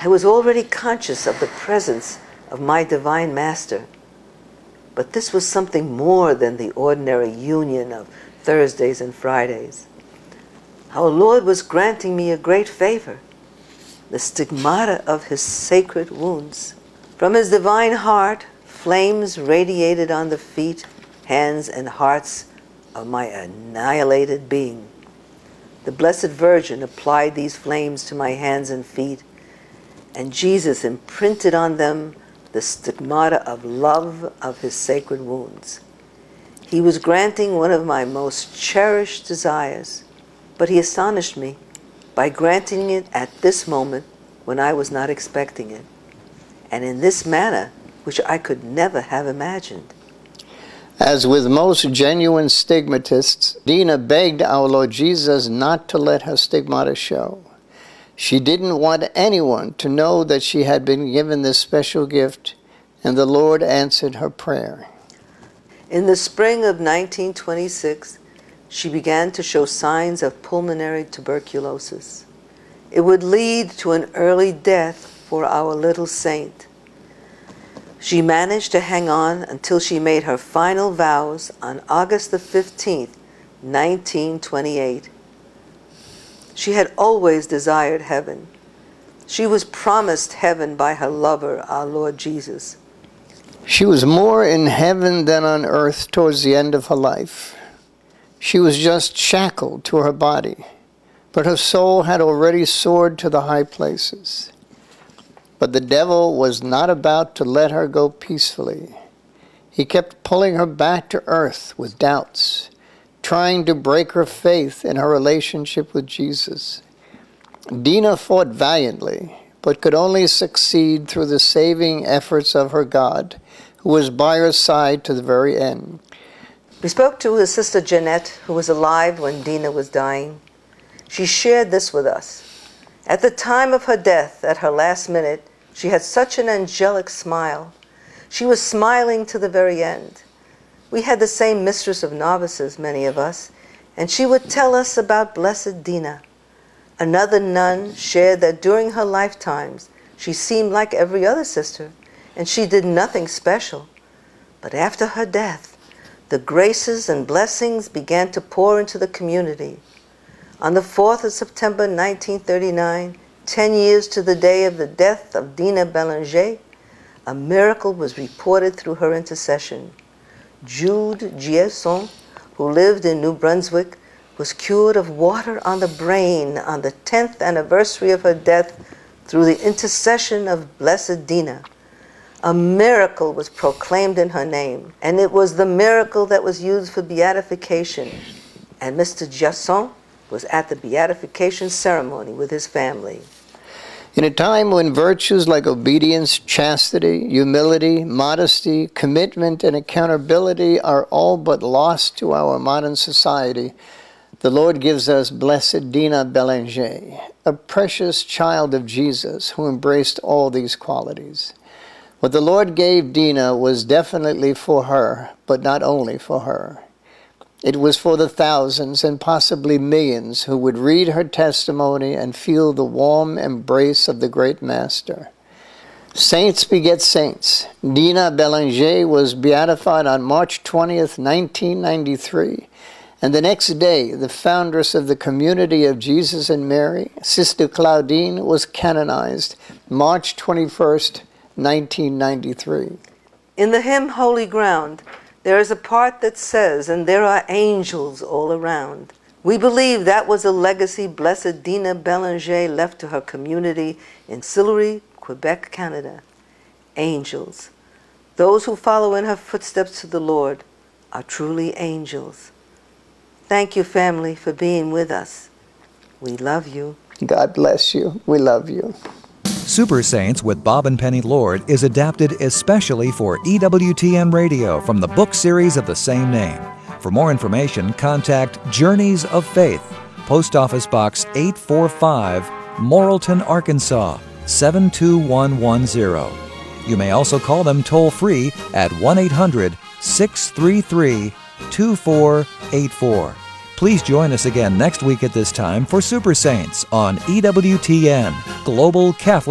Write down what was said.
I was already conscious of the presence of my divine master. But this was something more than the ordinary union of Thursdays and Fridays. Our Lord was granting me a great favor, the stigmata of his sacred wounds. From his divine heart, flames radiated on the feet, hands, and hearts of my annihilated being. The Blessed Virgin applied these flames to my hands and feet, and Jesus imprinted on them the stigmata of love of his sacred wounds. He was granting one of my most cherished desires, but he astonished me by granting it at this moment when I was not expecting it, and in this manner which I could never have imagined. As with most genuine stigmatists, Dina begged our Lord Jesus not to let her stigmata show. She didn't want anyone to know that she had been given this special gift, and the Lord answered her prayer. In the spring of 1926, she began to show signs of pulmonary tuberculosis. It would lead to an early death for our little saint. She managed to hang on until she made her final vows on August the 15th, 1928. She had always desired heaven. She was promised heaven by her lover, our Lord Jesus. She was more in heaven than on earth towards the end of her life. She was just shackled to her body, but her soul had already soared to the high places. But the devil was not about to let her go peacefully. He kept pulling her back to earth with doubts, trying to break her faith in her relationship with Jesus. Dina fought valiantly, but could only succeed through the saving efforts of her God, who was by her side to the very end. We spoke to his sister Jeanette, who was alive when Dina was dying. She shared this with us. At the time of her death, at her last minute, she had such an angelic smile. She was smiling to the very end. We had the same mistress of novices, many of us, and she would tell us about Blessed Dina. Another nun shared that during her lifetimes, she seemed like every other sister, and she did nothing special. But after her death, the graces and blessings began to pour into the community. On the 4th of September 1939, 10 years to the day of the death of Dina Belanger, a miracle was reported through her intercession. Jude Giesson, who lived in New Brunswick, was cured of water on the brain on the 10th anniversary of her death through the intercession of Blessed Dina. A miracle was proclaimed in her name, and it was the miracle that was used for beatification. And Mr. Giesson was at the beatification ceremony with his family. In a time when virtues like obedience, chastity, humility, modesty, commitment, and accountability are all but lost to our modern society, the Lord gives us Blessed Dina Belanger, a precious child of Jesus who embraced all these qualities. What the Lord gave Dina was definitely for her, but not only for her. It was for the thousands and possibly millions who would read her testimony and feel the warm embrace of the great Master. Saints beget saints. Dina Belanger was beatified on March 20th, 1993. And the next day, the foundress of the Community of Jesus and Mary, Sister Claudine, was canonized March 21st, 1993. In the hymn Holy Ground, there is a part that says, "And there are angels all around." We believe that was a legacy Blessed Dina Belanger left to her community in Sillery, Quebec, Canada. Angels. Those who follow in her footsteps to the Lord are truly angels. Thank you, family, for being with us. We love you. God bless you. We love you. Super Saints with Bob and Penny Lord is adapted especially for EWTN Radio from the book series of the same name. For more information, contact Journeys of Faith, Post Office Box 845, Morrilton, Arkansas, 72110. You may also call them toll-free at 1-800-633-2484. Please join us again next week at this time for Super Saints on EWTN, Global Catholic